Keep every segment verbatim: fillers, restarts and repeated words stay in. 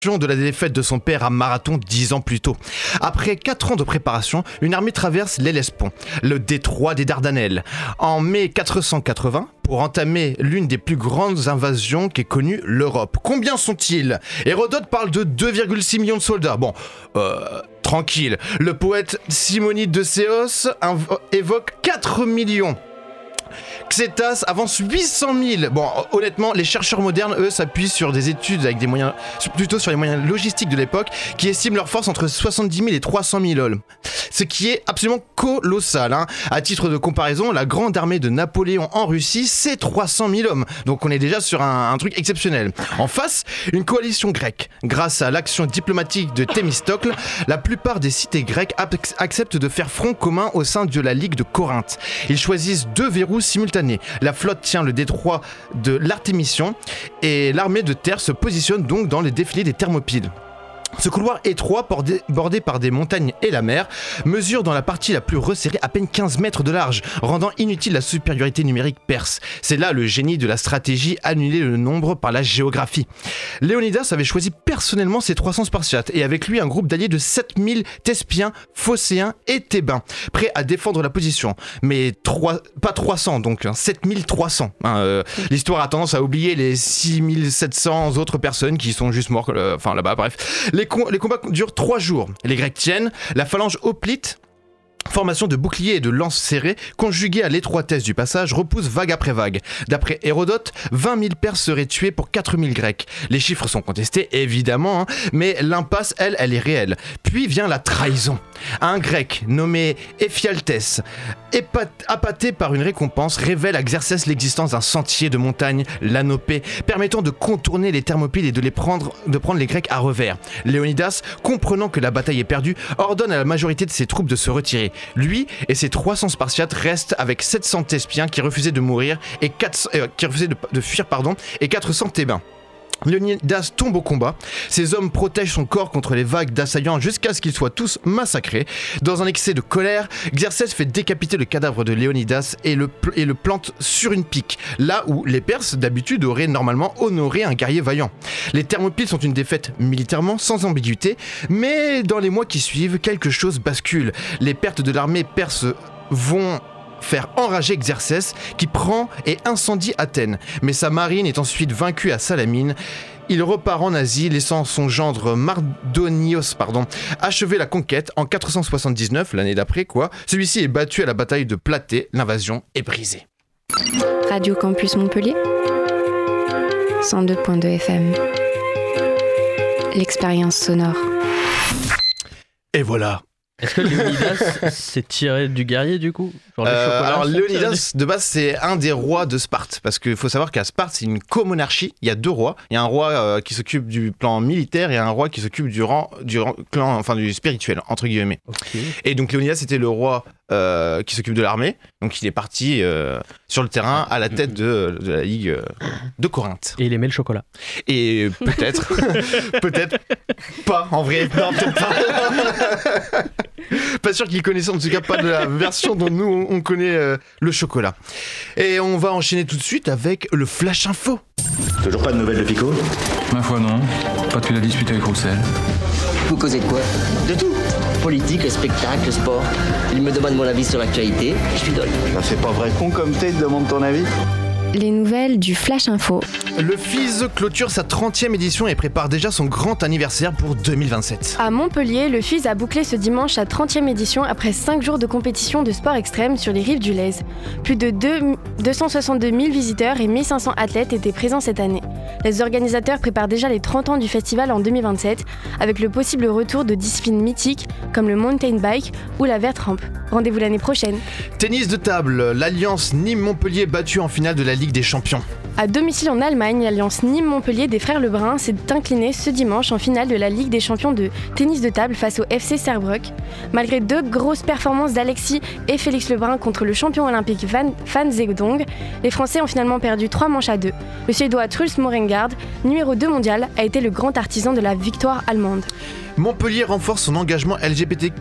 de la défaite de son père à Marathon dix ans plus tôt. Après quatre ans de préparation, une armée traverse l'Hellespont, le détroit des Dardanelles, en mai quatre cent quatre-vingts pour entamer l'une des plus grandes invasions qu'ait connue l'Europe. Combien sont-ils ? Hérodote parle de deux virgule six millions de soldats. Bon, euh, tranquille. Le poète Simonide de Céos inv- évoque quatre millions. Cétas avance huit cent mille. Bon, honnêtement, les chercheurs modernes, eux, s'appuient sur des études avec des moyens, plutôt sur les moyens logistiques de l'époque, qui estiment leur force entre soixante-dix mille et trois cent mille hommes. Ce qui est absolument colossal, hein. À titre de comparaison, la grande armée de Napoléon en Russie, c'est trois cent mille hommes. Donc on est déjà sur un, un truc exceptionnel. En face, une coalition grecque. Grâce à l'action diplomatique de Thémistocle, la plupart des cités grecques acceptent de faire front commun au sein de la Ligue de Corinthe. Ils choisissent deux verrous simultanés. La flotte tient le détroit de l'Artémission et l'armée de terre se positionne donc dans les défilés des Thermopyles. Ce couloir étroit, bordé, bordé par des montagnes et la mer, mesure dans la partie la plus resserrée à peine quinze mètres de large, rendant inutile la supériorité numérique perse. C'est là le génie de la stratégie, annuler le nombre par la géographie. Léonidas avait choisi personnellement ses trois cents Spartiates et avec lui un groupe d'alliés de sept mille Thespiens, Phocéens et Thébains, prêts à défendre la position. Mais trois, pas trois cents donc, hein, sept mille trois cents. Hein, euh, l'histoire a tendance à oublier les six mille sept cents autres personnes qui sont juste mortes, euh, enfin là-bas, bref. Les, com- les combats durent trois jours. Les Grecs tiennent, la phalange hoplite, formation de boucliers et de lances serrées, conjuguée à l'étroitesse du passage, repousse vague après vague. D'après Hérodote, vingt mille Perses seraient tués pour quatre mille Grecs. Les chiffres sont contestés, évidemment, hein, mais l'impasse, elle, elle est réelle. Puis vient la trahison. Un Grec nommé Éphialtès, épat- appâté par une récompense, révèle à Xerxès l'existence d'un sentier de montagne, l'Anopée, permettant de contourner les Thermopyles et de, les prendre, de prendre les Grecs à revers. Léonidas, comprenant que la bataille est perdue, ordonne à la majorité de ses troupes de se retirer. Lui et ses trois cents Spartiates restent avec sept cents Thespiens qui refusaient de mourir et quatre cents, euh, qui refusaient de, de fuir pardon, et quatre cents Thébains. Léonidas tombe au combat, ses hommes protègent son corps contre les vagues d'assaillants jusqu'à ce qu'ils soient tous massacrés. Dans un excès de colère, Xerxès fait décapiter le cadavre de Léonidas et le, pl- et le plante sur une pique, là où les Perses d'habitude auraient normalement honoré un guerrier vaillant. Les Thermopyles sont une défaite militairement sans ambiguïté, mais dans les mois qui suivent, quelque chose bascule. Les pertes de l'armée perse vont faire enrager Xerxès qui prend et incendie Athènes. Mais sa marine est ensuite vaincue à Salamine. Il repart en Asie, laissant son gendre Mardonios pardon, achever la conquête en quatre cent soixante-dix-neuf, l'année d'après quoi. Celui-ci est battu à la bataille de Platée, l'invasion est brisée. Radio Campus Montpellier, cent deux virgule deux F M. L'expérience sonore. Et voilà. Est-ce que Léonidas s'est tiré du guerrier du coup Genre les euh, chocolats Alors sont Léonidas de base c'est un des rois de Sparte parce qu'il faut savoir qu'à Sparte c'est une comonarchie, il y a deux rois, il y a un roi euh, qui s'occupe du plan militaire et un roi qui s'occupe du rang du rang, clan enfin du spirituel entre guillemets. Okay. Et donc Léonidas c'était le roi euh, qui s'occupe de l'armée, donc il est parti euh, sur le terrain à la tête de, de la Ligue euh, de Corinthe. Et il aimait le chocolat. Et peut-être, peut-être pas en vrai, non peut-être pas. Pas sûr qu'il connaissait en tout cas pas de la version dont nous on connaît euh, le chocolat. Et on va enchaîner tout de suite avec le Flash Info. Toujours pas de nouvelles de Pico ? Ma foi non, pas depuis la dispute avec Roussel. Vous causez de quoi ? De tout. Politique, le spectacle, le sport. Il me demande mon avis sur l'actualité, je lui donne. Ça fait pas vrai con comme t'es, il te demande ton avis ? Les nouvelles du Flash Info. Le F I S clôture sa trentième édition et prépare déjà son grand anniversaire pour deux mille vingt-sept. À Montpellier, le F I S a bouclé ce dimanche sa trentième édition après cinq jours de compétition de sport extrême sur les rives du Lez. Plus de deux cent soixante-deux mille visiteurs et mille cinq cents athlètes étaient présents cette année. Les organisateurs préparent déjà les trente ans du festival en deux mille vingt-sept avec le possible retour de disciplines mythiques comme le mountain bike ou la vert ramp. Rendez-vous l'année prochaine. Tennis de table, l'Alliance Nîmes-Montpellier battue en finale de la Ligue des Champions. À domicile en Allemagne, l'Alliance Nîmes-Montpellier des Frères Lebrun s'est inclinée ce dimanche en finale de la Ligue des Champions de tennis de table face au F C Saarbrück. Malgré deux grosses performances d'Alexis et Félix Lebrun contre le champion olympique Van, Van Zedong, les Français ont finalement perdu trois manches à deux. Le Suédois Truls Morengard, numéro deux mondial, a été le grand artisan de la victoire allemande. Montpellier renforce son engagement L G B T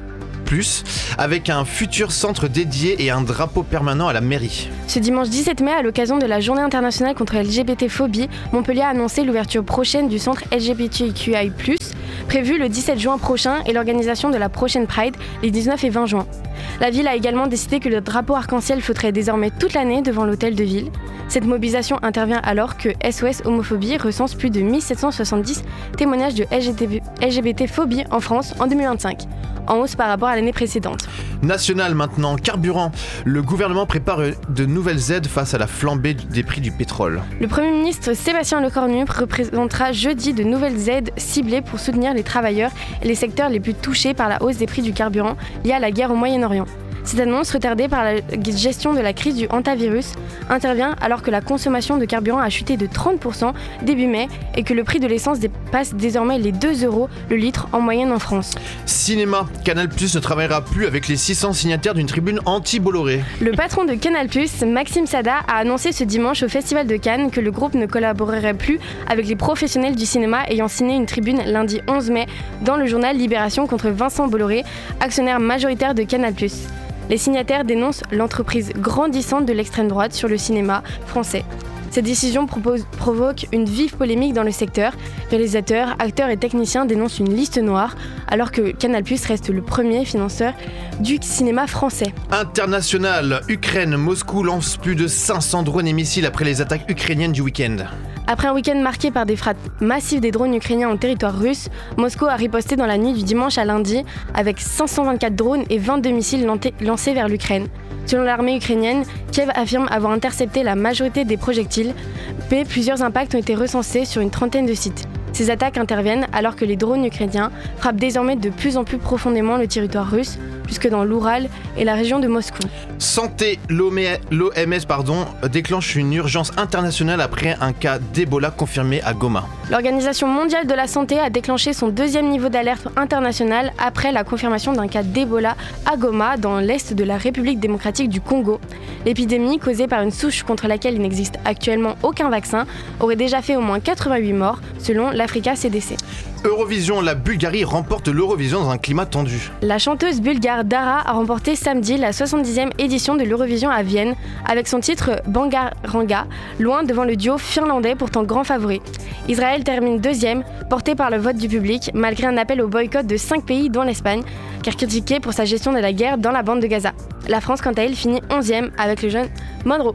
plus, avec un futur centre dédié et un drapeau permanent à la mairie. Ce dimanche dix-sept mai, à l'occasion de la Journée internationale contre la L G B T-phobie, Montpellier a annoncé l'ouverture prochaine du centre L G B T Q I plus, prévu le dix-sept juin prochain, et l'organisation de la prochaine Pride les dix-neuf et vingt juin. La ville a également décidé que le drapeau arc-en-ciel flotterait désormais toute l'année devant l'hôtel de ville. Cette mobilisation intervient alors que S O S Homophobie recense plus de mille sept cent soixante-dix témoignages de L G B T-phobie en France en deux mille vingt-cinq, en hausse par rapport à l'année précédente. National maintenant, carburant. Le gouvernement prépare de nouvelles aides face à la flambée des prix du pétrole. Le Premier ministre Sébastien Lecornu représentera jeudi de nouvelles aides ciblées pour soutenir les travailleurs et les secteurs les plus touchés par la hausse des prix du carburant liée à la guerre au Moyen-Orient. Cette annonce, retardée par la gestion de la crise du hantavirus, intervient alors que la consommation de carburant a chuté de trente pour cent début mai et que le prix de l'essence dépasse désormais les deux euros le litre en moyenne en France. Cinéma. Canal+ ne travaillera plus avec les six cents signataires d'une tribune anti-Bolloré. Le patron de Canal+, Maxime Sada, a annoncé ce dimanche au Festival de Cannes que le groupe ne collaborerait plus avec les professionnels du cinéma ayant signé une tribune lundi onze mai dans le journal Libération contre Vincent Bolloré, actionnaire majoritaire de Canal+. Les signataires dénoncent l'entreprise grandissante de l'extrême droite sur le cinéma français. Cette décision propose, provoque une vive polémique dans le secteur. Réalisateurs, acteurs et techniciens dénoncent une liste noire, alors que Canal+ reste le premier financeur du cinéma français. International. Ukraine. Moscou lance plus de cinq cents drones et missiles après les attaques ukrainiennes du week-end. Après un week-end marqué par des frappes massives des drones ukrainiens en territoire russe, Moscou a riposté dans la nuit du dimanche à lundi avec cinq cent vingt-quatre drones et vingt-deux missiles lancés vers l'Ukraine. Selon l'armée ukrainienne, Kiev affirme avoir intercepté la majorité des projectiles, mais plusieurs impacts ont été recensés sur une trentaine de sites. Ces attaques interviennent alors que les drones ukrainiens frappent désormais de plus en plus profondément le territoire russe, jusque dans l'Oural et la région de Moscou. Santé, l'O M S pardon, déclenche une urgence internationale après un cas d'Ebola confirmé à Goma. L'Organisation mondiale de la santé a déclenché son deuxième niveau d'alerte internationale après la confirmation d'un cas d'Ebola à Goma, dans l'est de la République démocratique du Congo. L'épidémie, causée par une souche contre laquelle il n'existe actuellement aucun vaccin, aurait déjà fait au moins quatre-vingt-huit morts, selon l'Africa C D C. Eurovision, la Bulgarie remporte l'Eurovision dans un climat tendu. La chanteuse bulgare Dara a remporté samedi la soixante-dixième édition de l'Eurovision à Vienne avec son titre Bangaranga, loin devant le duo finlandais pourtant grand favori. Israël termine deuxième, porté par le vote du public, malgré un appel au boycott de cinq pays dont l'Espagne, car critiqué pour sa gestion de la guerre dans la bande de Gaza. La France, quant à elle, finit onzième avec le jeune Monroe.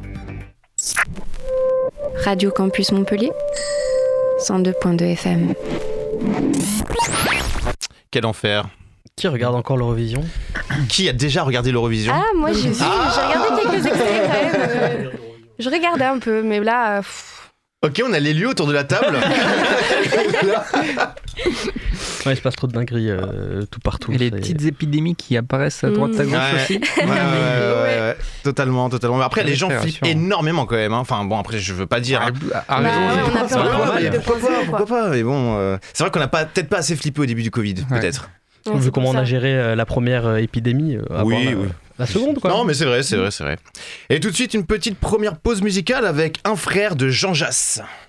Radio Campus Montpellier, cent deux point deux F M. Quel enfer. Qui regarde encore l'Eurovision ? Qui a déjà regardé l'Eurovision ? Ah, moi j'ai, Ah j'ai regardé quelques extraits quand même. Euh, je regardais un peu, mais là... Pff... Ok, on a les lieux autour de la table. Ouais, il se passe trop de dingueries euh, tout partout. Et les c'est... petites épidémies qui apparaissent à droite à gauche ouais. aussi. Ouais, ouais, ouais, ouais, ouais. Totalement, totalement. Mais après, Ouais, les gens frère, flippent sûr. énormément quand même. Hein. Enfin, bon, après, je veux pas dire. Ah, ah, Bah, raison, ouais, j'ai on a pas peur ça. de voir, mais de pourquoi poser, pas, quoi. pourquoi pas. Mais bon, euh, c'est vrai qu'on n'a pas, peut-être pas assez flippé au début du Covid, Ouais. peut-être. Ouais, Vu c'est comment pour on a ça. géré euh, la première euh, épidémie, euh, à Oui, voir la, oui. la seconde quoi. Non, mais c'est vrai, c'est vrai, c'est vrai. Et tout de suite, une petite première pause musicale avec Un frère de Jean Jass.